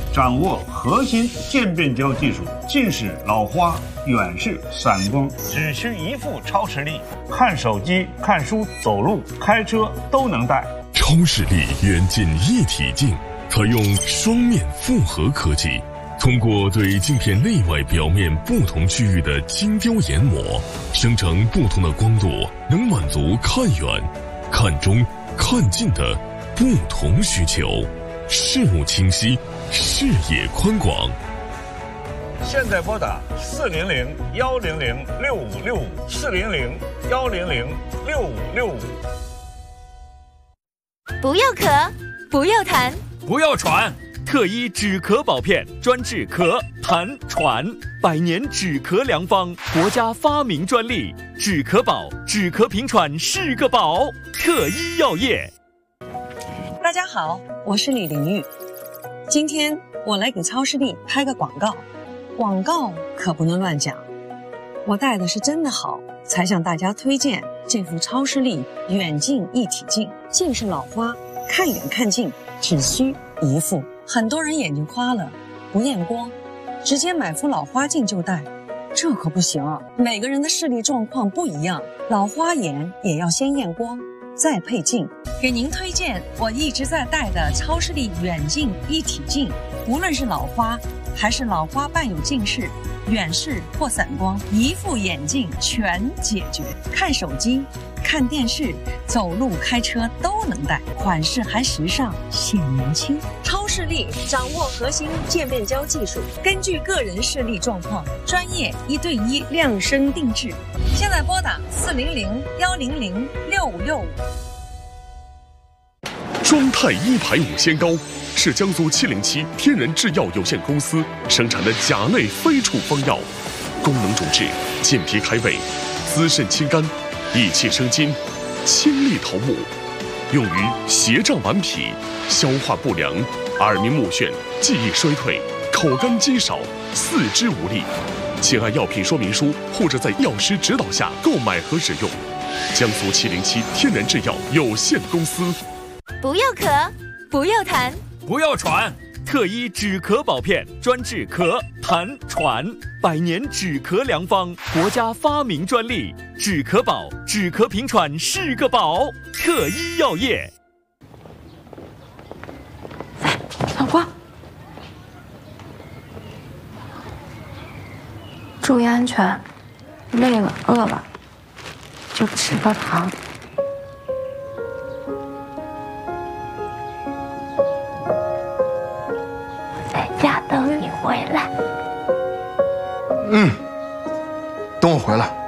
掌握核心渐变胶技术，近视、老花、远视、散光，只需一副超视力，看手机、看书、走路、开车都能戴。 超视力远近一体镜，采用双面复合科技，通过对镜片内外表面不同区域的精雕研磨，生成不同的光度，能满足看远、看中、看近的不同需求，视物清晰，视野宽广。 现在拨打400-100-6565，400-100-6565。 不要咳，不要痰， 不要喘，特医止咳宝片专治咳、痰、喘，100年止咳良方，国家发明专利，止咳宝，止咳平喘是个宝。特医药业。 大家好，我是李玲玉。今天我来给超视力拍个广告，广告可不能乱讲。我戴的是真的好，才向大家推荐这副超视力远近一体镜。近视老花，看远看近只需一副。很多人眼睛花了，不验光，直接买副老花镜就戴，这可不行啊！每个人的视力状况不一样，老花眼也要先验光，再配镜。给您推荐我一直在戴的超视力远近一体镜，无论是老花还是老花伴有近视、远视或散光，一副眼镜全解决。看手机、看电视、走路、开车都能戴，款式还时尚，显年轻。超视力掌握核心渐变胶技术，根据个人视力状况，专业1对1量身定制。现在拨打400-100-6565。 庄太一排5仙膏是江苏707天人制药有限公司生产的甲类非处方药，功能主治健脾开胃、滋肾清肝、益气生津、清利头目，用于斜胀顽皮、消化不良、耳鸣目眩、记忆衰退、口干肌少、四肢无力。请按药品说明书或者在药师指导下购买和使用。江苏707天然制药有限公司。 不要咳，不要痰， 不要喘，特医止咳宝片专治咳、痰、喘，100年止咳良方，国家发明专利，止咳宝，止咳平喘是个宝。特医药业。 来，老郭，注意安全，累了饿了就吃个糖。在家等你回来。 等我回来。